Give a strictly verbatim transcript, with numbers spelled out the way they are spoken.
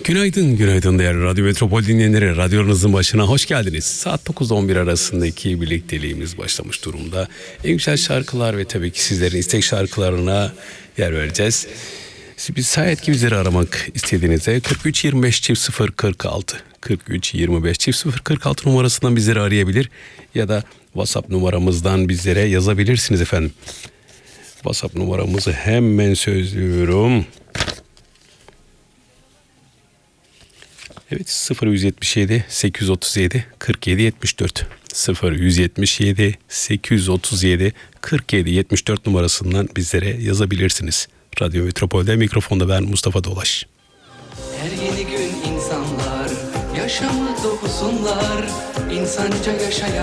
Günaydın, günaydın değerli Radyo Metropol dinleyenleri. Radyonuzun başına hoş geldiniz. Saat dokuz on bir arasındaki birlikteliğimiz başlamış durumda. En güzel şarkılar ve tabii ki sizlerin istek şarkılarına yer vereceğiz. Biz şayet ki bizleri aramak istediğinizde kırk üç yirmi beş çift sıfır kırk altı kırk üç yirmi beş çift sıfır kırk altı numarasından bizleri arayabilir ya da WhatsApp numaramızdan bizlere yazabilirsiniz efendim. WhatsApp numaramızı hemen söylüyorum. Evet, sıfır yüz yetmiş yedi sekiz yüz otuz yedi kırk yedi yetmiş dört sıfır yüz yetmiş yedi sekiz yüz otuz yedi kırk yedi yetmiş dört numarasından bizlere yazabilirsiniz. Radyo Metropol'de mikrofonda ben Mustafa Dolaş. Her yeni gün insanlar yaşamı dokusunlar, insanca yaşayan